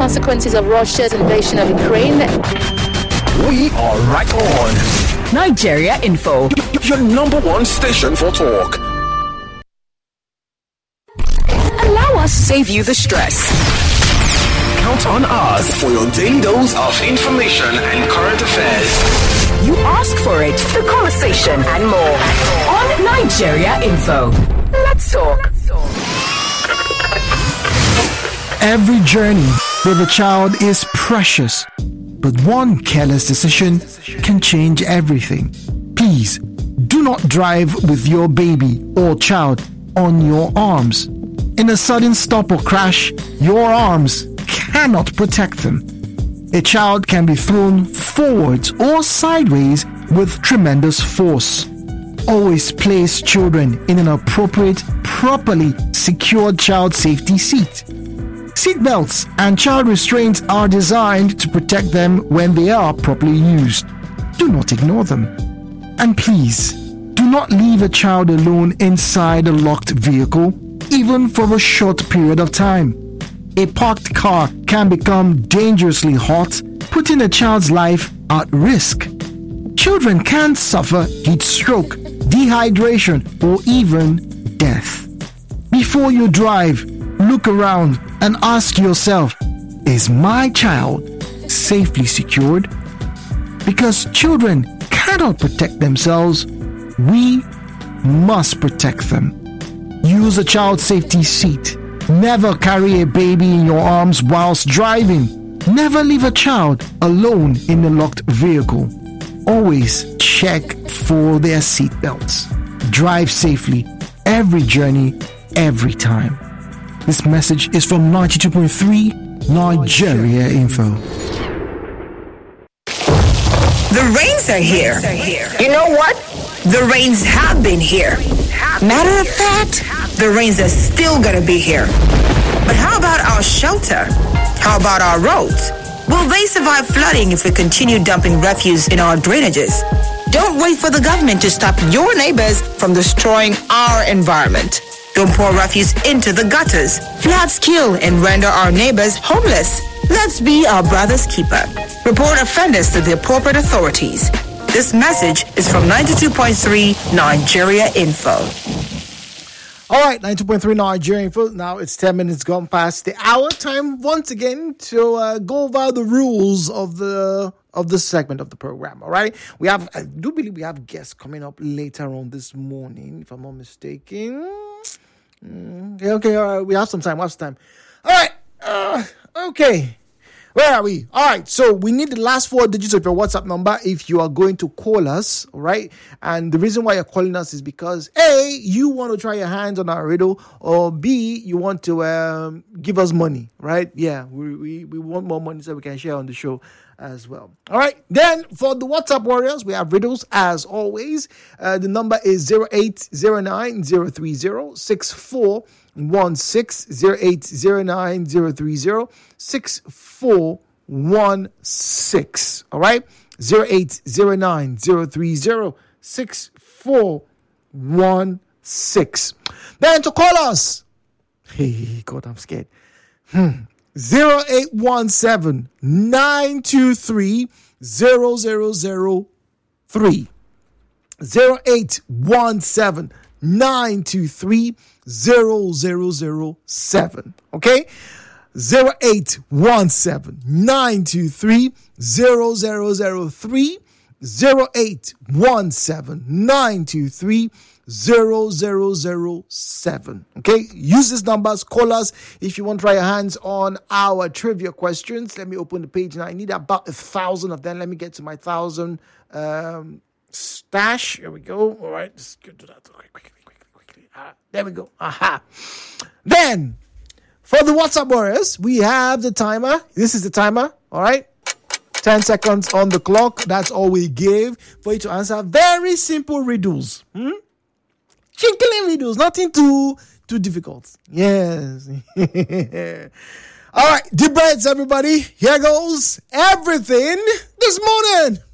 consequences of Russia's invasion of Ukraine. We are right on. Nigeria Info. Your number one station for talk. Allow us to save you the stress. Count on us for your daily dose of information and current affairs. You ask for it, the conversation, and more. On Nigeria Info. Let's talk. Every journey with a child is precious, but one careless decision can change everything. Please, do not drive with your baby or child on your arms. In a sudden stop or crash, your arms cannot protect them. A child can be thrown forwards or sideways with tremendous force. Always place children in an appropriate, properly secured child safety seat. Seatbelts and child restraints are designed to protect them when they are properly used. Do not ignore them. And please, do not leave a child alone inside a locked vehicle, even for a short period of time. A parked car can become dangerously hot, putting a child's life at risk. Children can suffer heat stroke, dehydration, or even death. Before you drive, look around and ask yourself, is my child safely secured? Because children cannot protect themselves, we must protect them. Use a child safety seat. Never carry a baby in your arms whilst driving. Never leave a child alone in a locked vehicle. Always check for their seatbelts. Drive safely every journey, every time. This message is from 92.3 Nigeria Info. The rains are here. You know what? The rains have been here. Matter of fact, the rains are still gonna be here. But how about our shelter? How about our roads? Will they survive flooding if we continue dumping refuse in our drainages? Don't wait for the government to stop your neighbors from destroying our environment. Don't pour refuse into the gutters. Floods kill and render our neighbors homeless. Let's be our brother's keeper. Report offenders to the appropriate authorities. This message is from 92.3 Nigeria Info. All right, 92.3 Nigeria Info. Now it's 10 minutes gone past the hour. Time once again to go over the rules of this segment of the program. All right, I do believe we have guests coming up later on this morning, if I'm not mistaken. Okay, all right, we have some time. All right, okay. Where are we? All right, so we need the last 4 digits of your WhatsApp number if you are going to call us, all right? And the reason why you're calling us is because, A, you want to try your hands on our riddle, or B, you want to give us money, right? Yeah, we want more money so we can share on the show as well. All right, then for the WhatsApp warriors, we have riddles as always. The number is 0809-030-6416, 0809-030-6416. All right, 0809-030-6416. Then to call us, hey God, I'm scared. 0817-923-0003. 0817-923-0007. Okay? 0817-923-0003. 0817-923-0007. Okay, use these numbers, call us if you want to try your hands on our trivia questions. Let me open the page now. I need about 1,000 of them. Let me get to my 1,000 stash. Here we go. All right, let's get to that quickly. There we go. Aha. Then for the WhatsApp warriors, we have the timer. This is the timer. All right, 10 seconds on the clock. That's all we give for you to answer very simple riddles. Chinkling riddles, nothing too difficult. Yes. All right, deep breaths, everybody. Here goes everything this morning.